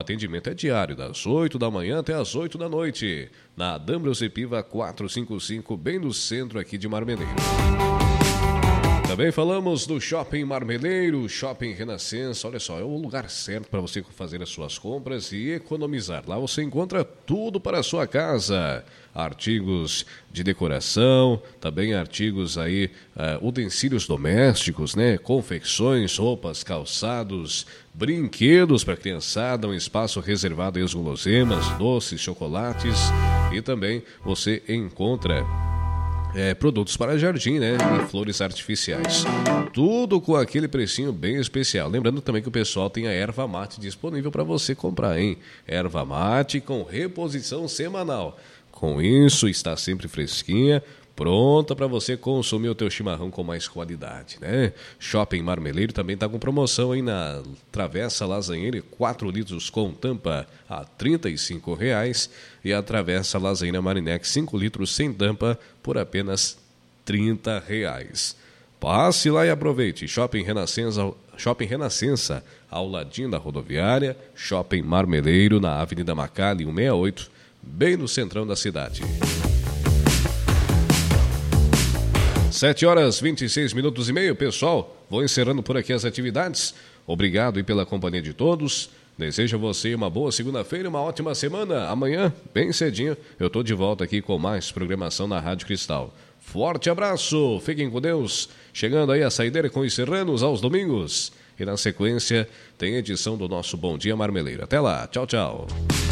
atendimento é diário, das 8 da manhã até as 8 da noite, na Dambrosy Piva 455, bem no centro aqui de Marmeleiro. Também falamos do Shopping Marmeleiro, Shopping Renascença. Olha só, é o lugar certo para você fazer as suas compras e economizar. Lá você encontra tudo para a sua casa. Artigos de decoração, também artigos aí, utensílios domésticos, né? Confecções, roupas, calçados, brinquedos para a criançada, um espaço reservado aí aos guloseimas, doces, chocolates. E também você encontra produtos para jardim, né? E flores artificiais. Tudo com aquele precinho bem especial. Lembrando também que o pessoal tem a erva mate disponível para você comprar, hein? Erva mate com reposição semanal. Com isso, está sempre fresquinha, pronta para você consumir o teu chimarrão com mais qualidade, né? Shopping Marmeleiro também está com promoção aí na Travessa Lasanheira, 4 litros com tampa a R$ 35,00 e a Travessa Lasanheira Marinex 5 litros sem tampa por apenas R$ 30,00. Passe lá e aproveite. Shopping Renascença, ao ladinho da rodoviária, Shopping Marmeleiro na Avenida Macali 168, bem no centrão da cidade. 7h26 pessoal, vou encerrando por aqui as atividades. Obrigado aí pela companhia de todos. Desejo a você uma boa segunda-feira, uma ótima semana. Amanhã, bem cedinho, eu estou de volta aqui com mais programação na Rádio Cristal. Forte abraço, fiquem com Deus. Chegando aí a saideira com os serranos aos domingos. E na sequência tem edição do nosso Bom Dia Marmeleiro. Até lá, tchau, tchau.